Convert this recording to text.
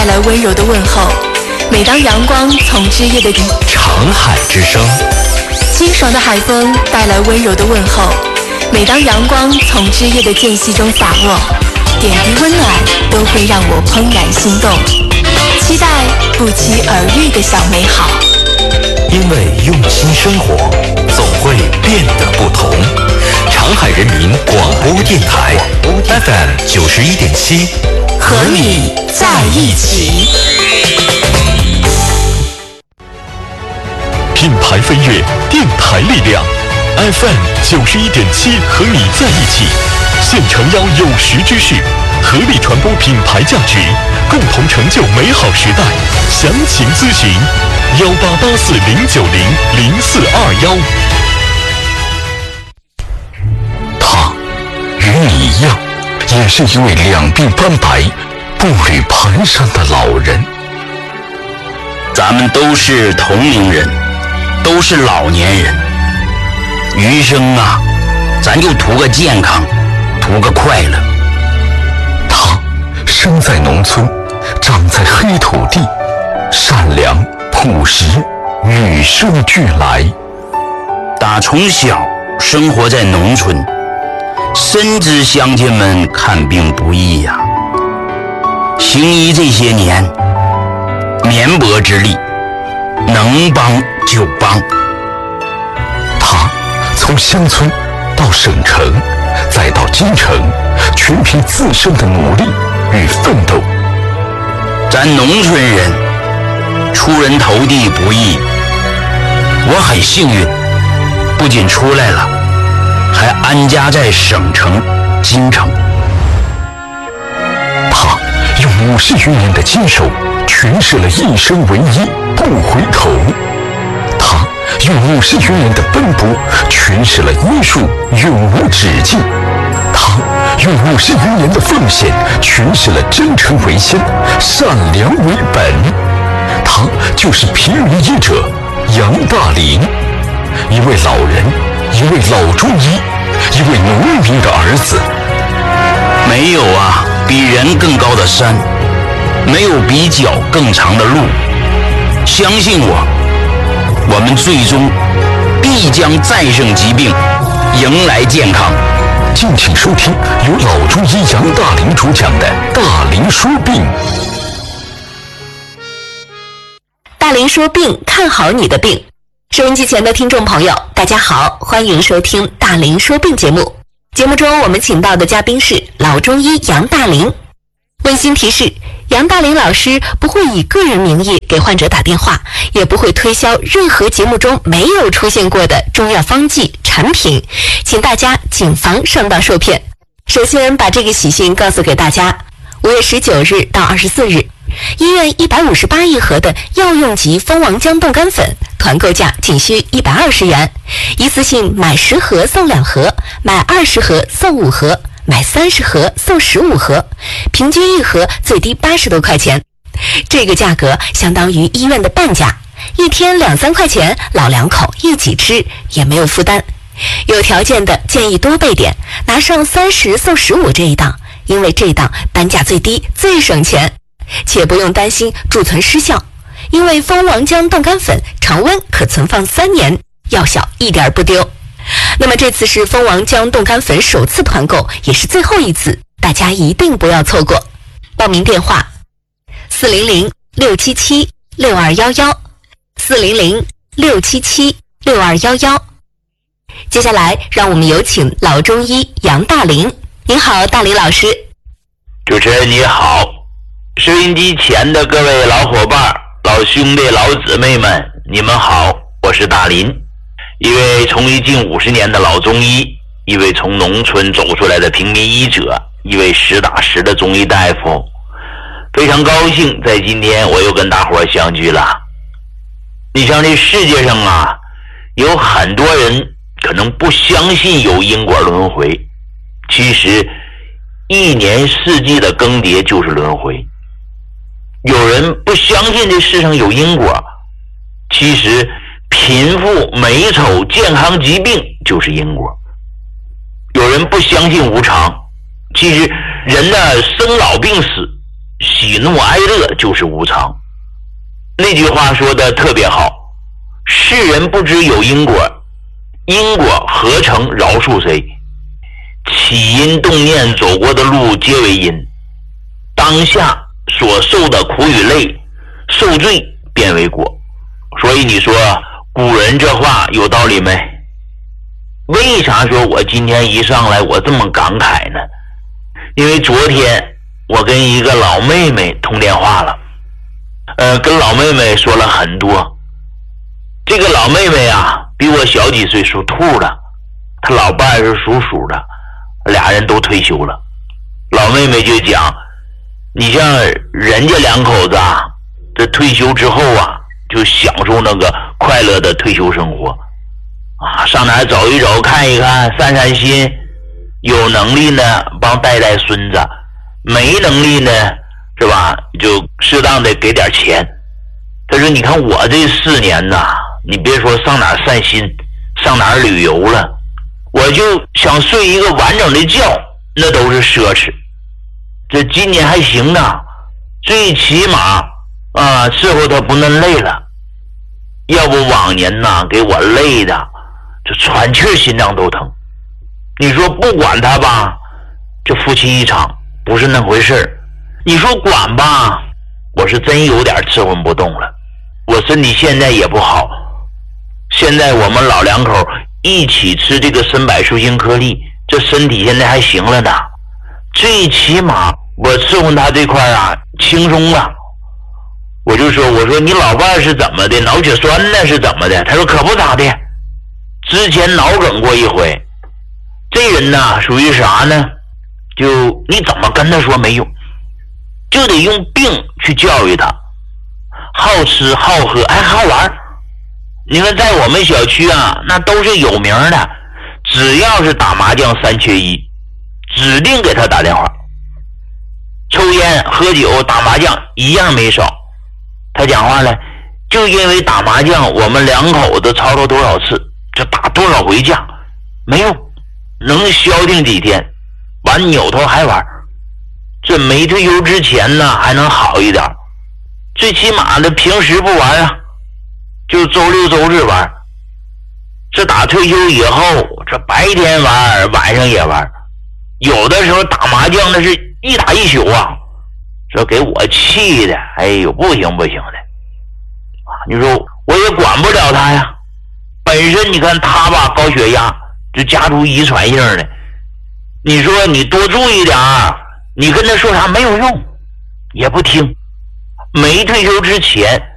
来温柔的问候。每当阳光从枝叶的长海之声， 清爽的海风带来温柔的问候。每当阳光从枝叶的间隙中洒落，点滴温暖都会让我怦然心动，期待不期而遇的小美好。 因为用心生活，总会变得不同。长海人民广播电台 FM 91.7， 和你在一起。 品牌飞跃，电台力量 FM 91.7，和你在一起。现诚邀有识之士，合力传播品牌价值，共同成就美好时代。详情咨询188409000421。 他与你一样，也是一位两鬓斑白、步履蹒跚的老人。 咱们都是同龄人，都是老年人，余生啊，咱就图个健康，图个快乐。 他生在农村，长在黑土地，善良朴实，与生俱来。 打从小生活在农村，深知乡亲们看病不易呀。行医这些年，绵薄之力，能帮就帮。 他从乡村到省城，再到京城，全凭自身的努力与奋斗。 咱农村人出人头地不易，我很幸运，不仅出来了，还安家在省城京城。 他用50余年的坚守诠释了一生为一，不回头。他用50余年的奔波诠释了医术永无止境。他用50余年的奉献诠释了真诚为先，善良为本。他就是平民医者杨大林，一位老人，一位老中医，一位农民的儿子。 没有啊比人更高的山，没有比脚更长的路。相信我，我们最终必将战胜疾病，迎来健康。 敬请收听由老中医杨大林主讲的《大林说病》。 大林说病，看好你的病。收音机前的听众朋友，大家好，欢迎收听大林说病节目。节目中我们请到的嘉宾是老中医杨大林。温馨提示，杨大林老师不会以个人名义给患者打电话，也不会推销任何节目中没有出现过的中药方剂产品，请大家谨防上当受骗。首先把这个喜讯告诉给大家，5月19日到24日，医院158亿盒的药用级蜂王浆冻干粉团购价仅需120元，一次性买10盒送2盒，买20盒送5盒，买30盒送15盒，平均一盒最低80多块钱。这个价格相当于医院的半价，一天2-3块钱，老两口一起吃也没有负担。有条件的建议多备点，拿上30送15这一档，因为这档单价最低最省钱，且不用担心贮存失效，因为蜂王浆冻干粉常温可存放3年，药效一点不丢。那么这次是蜂王浆冻干粉首次团购，也是最后一次，大家一定不要错过。报名电话400-677-6211，400-677-6211。接下来让我们有请老中医杨大林。您好，大林老师。 主持人你好，收音机前的各位老伙伴、老兄弟、老姊妹们，你们好，我是大林，一位从医近50年的老中医，一位从农村走出来的平民医者，一位实打实的中医大夫。非常高兴在今天我又跟大伙儿相聚了。你像这世界上啊，有很多人可能不相信有因果轮回，其实一年四季的更迭就是轮回。有人不相信这世上有因果，其实贫富美丑健康疾病就是因果。有人不相信无常，其实人的生老病死喜怒哀乐就是无常。那句话说的特别好，世人不知有因果，因果何曾饶恕谁？起因动念走过的路皆为因，当下所受的苦与累，受罪便为果。所以你说古人这话有道理没？为啥说我今天一上来我这么感慨呢？因为昨天我跟一个老妹妹通电话了，跟老妹妹说了很多。这个老妹妹啊，比我小几岁，属兔的，她老伴是属鼠的，俩人都退休了。老妹妹就讲，你像人家两口子啊，这退休之后啊，就享受那个快乐的退休生活啊，上哪走一走，看一看，散散心，有能力呢帮带带孙子，没能力呢是吧，就适当的给点钱。他说你看我这4年呐，你别说上哪散心，上哪旅游了，我就想睡一个完整的觉，那都是奢侈。这今年还行呢，最起码伺候他不能累了，要不往年呐给我累的这喘气心脏都疼。你说不管他吧，这夫妻一场不是那回事儿，你说管吧，我是真有点伺候不动了。我身体现在也不好，现在我们老两口一起吃这个参柏素净颗粒，这身体现在还行了呢，最起码我伺候他这块啊轻松了。我就说，我说你老伴是怎么的，脑血栓呢是怎么的？他说可不咋的，之前脑梗过一回。这人呢属于啥呢，就你怎么跟他说没用，就得用病去教育他，好吃好喝还好玩。你看在我们小区啊，那都是有名的，只要是打麻将3缺1，指定给他打电话。抽烟喝酒打麻将一样没少。他讲话了，就因为打麻将我们两口子吵吵多少次，这打多少回架没用，能消停几天，完扭头还玩。这没退休之前呢还能好一点，最起码的平时不玩啊，就周六周日玩。这打退休以后，这白天玩晚上也玩，有的时候打麻将那是一打一宿啊，这给我气的，哎呦不行不行的。你说我也管不了他呀，本身你看他吧高血压，这家族遗传性的，你说你多注意点，你跟他说啥没有用，也不听。没退休之前